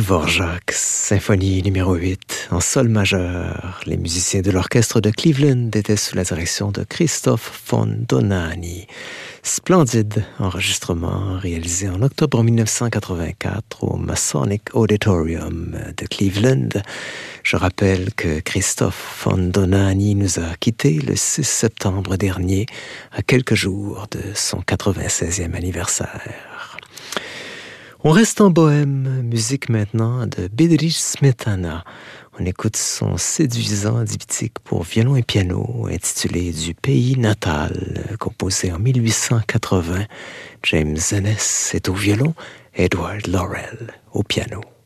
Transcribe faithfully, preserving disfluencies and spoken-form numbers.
Dvorak, symphonie numéro huit, en sol majeur. Les musiciens de l'orchestre de Cleveland étaient sous la direction de Christoph von Dohnanyi. Splendide enregistrement réalisé en octobre mille neuf cent quatre-vingt-quatre au Masonic Auditorium de Cleveland. Je rappelle que Christoph von Dohnanyi nous a quittés le six septembre dernier, à quelques jours de son quatre-vingt-seizième anniversaire. On reste en bohème, musique maintenant de Bedřich Smetana. On écoute son séduisant diptyque pour violon et piano intitulé Du pays natal, composé en mille huit cent quatre-vingts. James Ennis est au violon, Edward Laurel au piano.